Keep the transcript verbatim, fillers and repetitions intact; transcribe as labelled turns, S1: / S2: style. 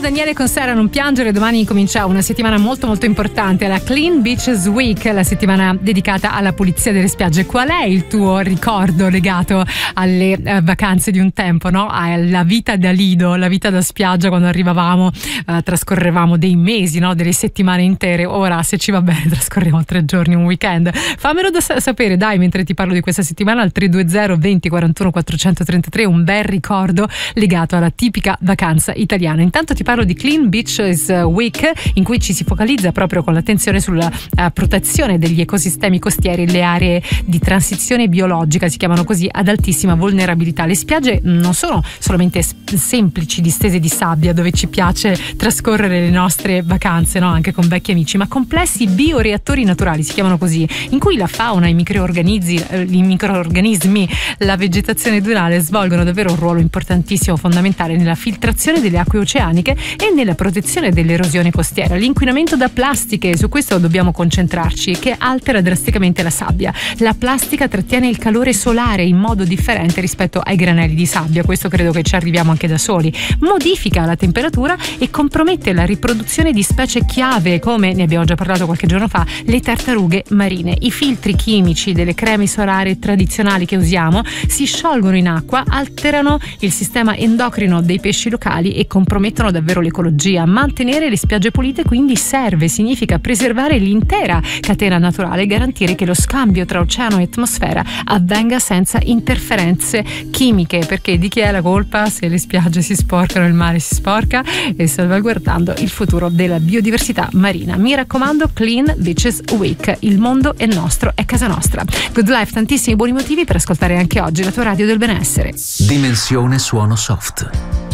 S1: Daniele con Sera non piangere. Domani incomincia una settimana molto molto importante, la Clean Beaches Week, la settimana dedicata alla pulizia delle spiagge. Qual è il tuo ricordo legato alle eh, vacanze di un tempo, no? Alla vita da lido, la vita da spiaggia, quando arrivavamo, eh, trascorrevamo dei mesi, no? Delle settimane intere. Ora, se ci va bene, trascorriamo tre giorni, un weekend. Fammelo da sapere, dai, mentre ti parlo di questa settimana al tre due zero venti quarantuno quattrocentotrentatré, un bel ricordo legato alla tipica vacanza italiana. Intanto ti parlo di Clean Beaches Week, in cui ci si focalizza proprio con l'attenzione sulla uh, protezione degli ecosistemi costieri, le aree di transizione biologica, si chiamano così, ad altissima vulnerabilità. Le spiagge non sono solamente semplici distese di sabbia dove ci piace trascorrere le nostre vacanze, no? Anche con vecchi amici, ma complessi bioreattori naturali, si chiamano così, in cui la fauna, i microorganismi, i microorganismi, la vegetazione dunale svolgono davvero un ruolo importantissimo, fondamentale nella filtrazione delle acque oceaniche e nella protezione dell'erosione costiera. L'inquinamento da plastiche, su questo dobbiamo concentrarci, che altera drasticamente la sabbia. La plastica trattiene il calore solare in modo differente rispetto ai granelli di sabbia, questo credo che ci arriviamo anche da soli, modifica la temperatura e compromette la riproduzione di specie chiave, come ne abbiamo già parlato qualche giorno fa, le tartarughe marine. I filtri chimici delle creme solari tradizionali che usiamo si sciolgono in acqua, alterano il sistema endocrino dei pesci locali e compromettono davvero l'ecologia. Mantenere le spiagge pulite quindi serve, significa preservare l'intera catena naturale e garantire che lo scambio tra oceano e atmosfera avvenga senza interferenze chimiche, perché di chi è la colpa se le spiagge si sporcano, il mare si sporca, e salvaguardando il futuro della biodiversità marina. Mi raccomando, Clean Beaches Week, il mondo è nostro, è casa nostra. Good Life, tantissimi buoni motivi per ascoltare anche oggi la tua radio del benessere.
S2: Dimensione suono soft.